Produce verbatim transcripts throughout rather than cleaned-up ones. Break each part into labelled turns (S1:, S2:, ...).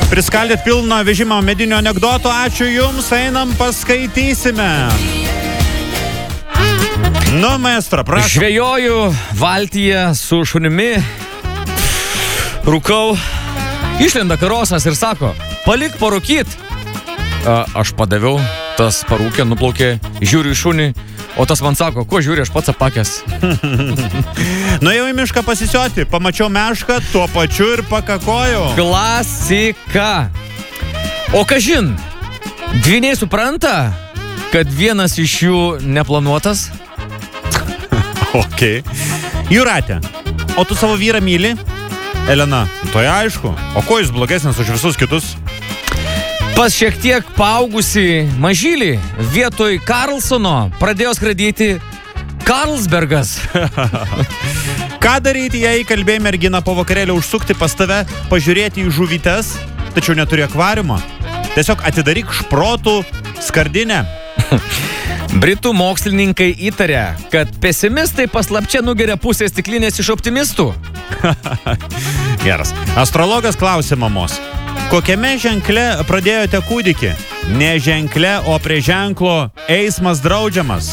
S1: Priskaldėt pilną vežimą medinio anekdoto. Ačiū jums, einam paskaitysime. Nu, maestro, prašau.
S2: Žvejoju valtyje su šunimi, rūkau, išlenda karosas ir sako, palik parūkyt. A, aš padaviau, tas parūkė, nuplaukė, žiūriu į šunį, o tas man sako, ko žiūri, aš pats apakęs.
S1: Nuėjau į mišką pasisioti, pamačiau mešką, tuo pačiu ir pakakojau.
S2: Klasika. O kažin, dvyniai supranta, kad vienas iš jų neplanuotas?
S1: Ok. Jūratė, o tu savo vyrą myli? Elena, tai aišku. O ko jis blogesnis už visus kitus?
S2: Pas šiek tiek paaugusi mažylį vietoj Karlsono pradėjo skraidyti Karlsbergas.
S1: Ką daryti, jei kalbėjai merginą po vakarėlio užsukti pas tave, pažiūrėti į žuvytes, tačiau neturi akvariumo? Tiesiog atidaryk šprotų skardinę.
S2: Britų mokslininkai įtaria, kad pesimistai paslapčia nugeria pusę stiklinės iš optimistų.
S1: Geras. Astrologas klausė mamos. Kokiame ženkle pradėjote kūdikį? Ne ženkle, o prie ženklo eismas draudžiamas.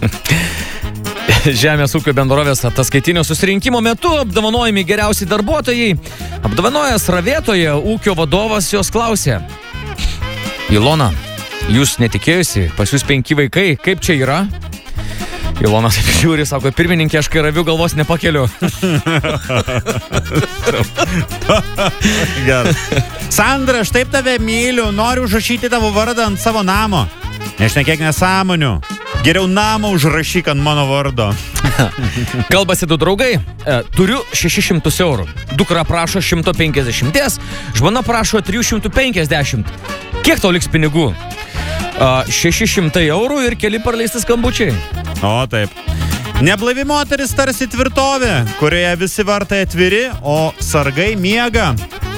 S2: Žemės ūkio bendrovės ataskaitinio susirinkimo metu apdovanojami geriausi darbuotojai. Apdovanojęs ravėtoje ūkio vadovas jos klausė. Ilona, jūs netikėjusi, pas jūs penki vaikai, kaip čia yra? Ilona taip žiūri, sako, pirmininkė, aš kai raviu galvos nepakeliu.
S1: Gerai. Sandra, aš taip tave myliu, noriu užrašyti tavo vardą ant savo namo. Nešnekėk nesąmonių. Geriau namą užrašyk ant mano vardo.
S2: Kalbasi du draugai. E, turiu šešis šimtus eurų. Dukra prašo šimto penkiasdešimties, žmona prašo trijų šimtų penkiasdešimt. Kiek tau liks pinigų? E, šeši šimtai eurų ir keli praleisti skambučiai.
S1: O, taip. Neblaivi moteris tarsi tvirtovė, kurioje visi vartai atviri, o sargai miega.